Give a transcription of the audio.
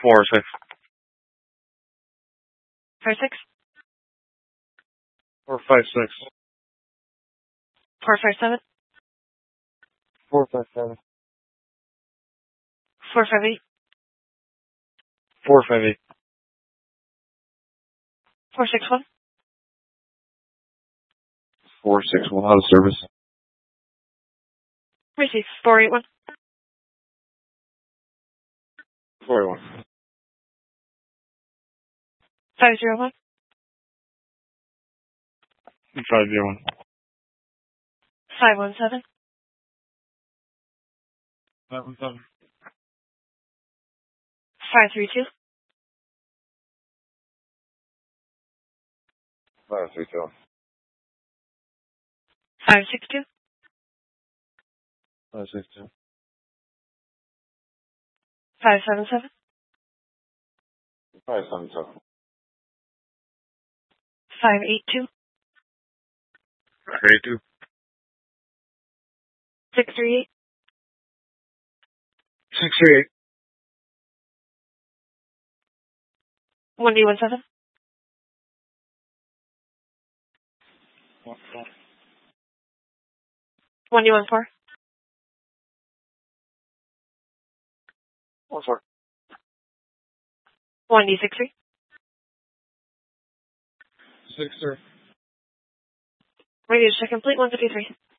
4-6. 4-6. 4-5-6. 4-5-7. 4-5-7. 4-5-8. 4-5-8. 4-6-1. 4-6-1. Out of service. Receive. 4-8-1. 4-1. 5-0-1. 5-0-1. 5-1-7. 5-1-7. 5-3-2. 5-3-2. 5-6-2. 5-6-2. 5-7-7. 5-7-7. 5-8-2. 5-8-2. 6-3-8. 6-3-8. 1D-1-7. 1D-1-4. 1-4. 1D-6-3. 6-3. Radio check complete. 153.